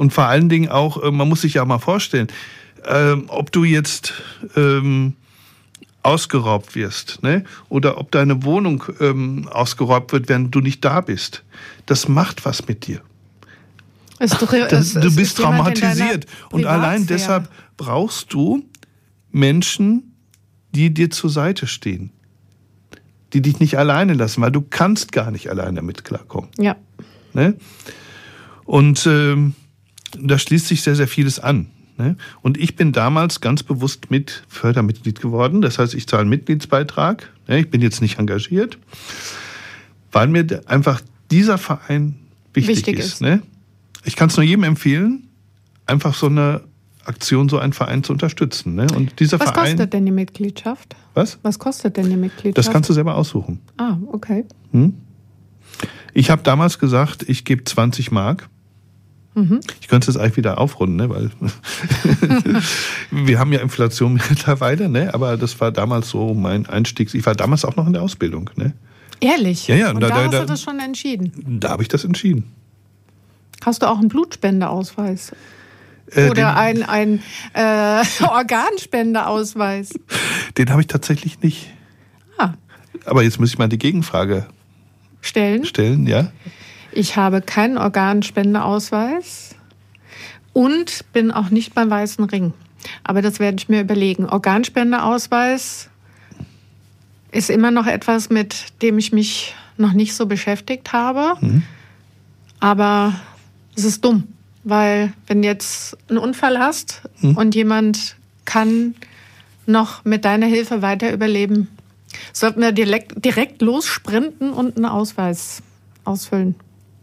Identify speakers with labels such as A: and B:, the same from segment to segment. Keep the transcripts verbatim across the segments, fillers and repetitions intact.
A: Und vor allen Dingen auch, man muss sich ja mal vorstellen, ähm, ob du jetzt ähm, ausgeraubt wirst, ne? Oder ob deine Wohnung ähm, ausgeraubt wird, wenn du nicht da bist. Das macht was mit dir.
B: Es,
A: das, du bist traumatisiert. Und allein deshalb brauchst du Menschen, die dir zur Seite stehen. Die dich nicht alleine lassen, weil du kannst gar nicht alleine damit klarkommen.
B: Ja.
A: Ne? Und ähm, da schließt sich sehr, sehr vieles an. Ne? Und ich bin damals ganz bewusst mit Fördermitglied geworden. Das heißt, ich zahle einen Mitgliedsbeitrag. Ne? Ich bin jetzt nicht engagiert, weil mir einfach dieser Verein wichtig, wichtig ist. ist. Ne? Ich kann es nur jedem empfehlen, einfach so eine Aktion, so einen Verein zu unterstützen. Ne? Und dieser
B: Was
A: Verein,
B: kostet denn die Mitgliedschaft?
A: Was?
B: Was kostet denn die Mitgliedschaft?
A: Das kannst du selber aussuchen.
B: Ah, okay.
A: Hm? Ich habe damals gesagt, ich gebe zwanzig Mark. Mhm. Ich könnte es eigentlich wieder aufrunden, ne? Weil wir haben ja Inflation mittlerweile, ne? Aber das war damals so mein Einstieg. Ich war damals auch noch in der Ausbildung. Ne?
B: Ehrlich?
A: Ja, ja.
B: Und
A: da,
B: da,
A: da
B: hast
A: da,
B: du das schon entschieden?
A: Da habe ich das entschieden.
B: Hast du auch einen Blutspendeausweis? Oder ein, ein äh, Organspendeausweis?
A: Den habe ich tatsächlich nicht.
B: Ah.
A: Aber jetzt muss ich mal die Gegenfrage
B: stellen.
A: Stellen, ja.
B: Ich habe keinen Organspendeausweis und bin auch nicht beim Weißen Ring. Aber das werde ich mir überlegen. Organspendeausweis ist immer noch etwas, mit dem ich mich noch nicht so beschäftigt habe. Mhm. Aber es ist dumm. Weil wenn du jetzt einen Unfall hast hm. und jemand kann noch mit deiner Hilfe weiter überleben, sollten wir direkt, direkt lossprinten und einen Ausweis ausfüllen.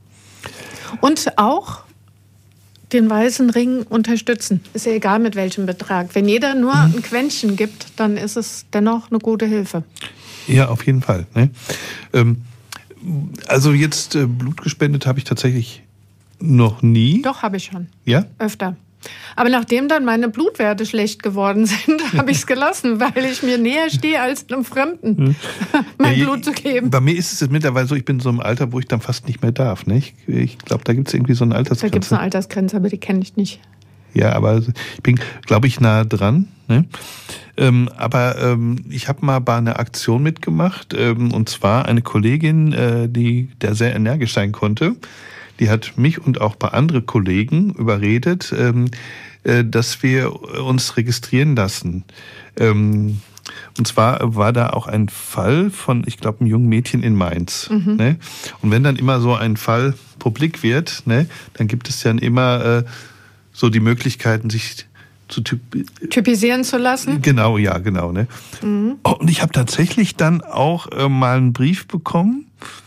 B: Und auch den Weißen Ring unterstützen. Ist ja egal mit welchem Betrag. Wenn jeder nur hm. ein Quäntchen gibt, dann ist es dennoch eine gute Hilfe.
A: Ja, auf jeden Fall. Ne? Ähm, also jetzt äh, Blut gespendet habe ich tatsächlich noch nie?
B: Doch, habe ich schon.
A: Ja?
B: Öfter. Aber nachdem dann meine Blutwerte schlecht geworden sind, habe ich es gelassen, weil ich mir näher stehe, als einem Fremden mein ja, Blut zu geben.
A: Bei mir ist es mittlerweile so, ich bin in so einem Alter, wo ich dann fast nicht mehr darf. Ne? Ich, ich glaube, da gibt es irgendwie so eine Altersgrenze.
B: Da gibt es eine Altersgrenze, aber die kenne ich nicht.
A: Ja, aber ich bin, glaube ich, nah dran. Ne? Ähm, aber ähm, ich habe mal bei einer Aktion mitgemacht, ähm, und zwar eine Kollegin, äh, die da sehr energisch sein konnte. Die hat mich und auch ein paar andere Kollegen überredet, ähm, äh, dass wir uns registrieren lassen. Ähm, und zwar war da auch ein Fall von, ich glaube, einem jungen Mädchen in Mainz. Mhm. Ne? Und wenn dann immer so ein Fall publik wird, ne, dann gibt es dann immer äh, so die Möglichkeiten, sich zu typ-
B: typisieren zu lassen.
A: Genau, ja, genau. Ne? Mhm. Oh, und ich habe tatsächlich dann auch äh, mal einen Brief bekommen,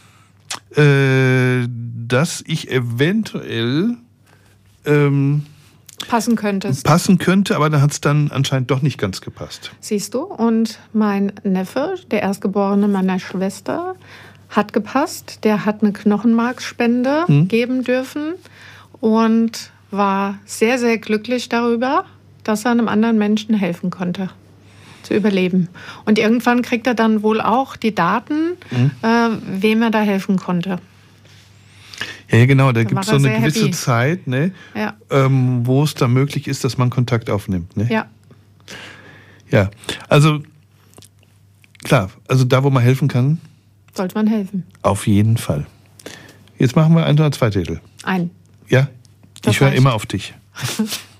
A: äh, dass ich eventuell ähm,
B: passen könntest.
A: Passen könnte, aber da hat es dann anscheinend doch nicht ganz gepasst.
B: Siehst du, und mein Neffe, der Erstgeborene meiner Schwester, hat gepasst. Der hat eine Knochenmarksspende hm. geben dürfen und war sehr, sehr glücklich darüber, dass er einem anderen Menschen helfen konnte, zu überleben. Und irgendwann kriegt er dann wohl auch die Daten, mhm. äh, wem er da helfen konnte.
A: Ja, genau, da gibt es so eine gewisse happy. Zeit, ne,
B: ja.
A: ähm, wo es dann möglich ist, dass man Kontakt aufnimmt. Ne?
B: Ja.
A: Ja, also klar, also da, wo man helfen kann,
B: sollte man helfen.
A: Auf jeden Fall. Jetzt machen wir ein oder zwei Titel.
B: Ein.
A: Ja, das ich höre immer auf dich.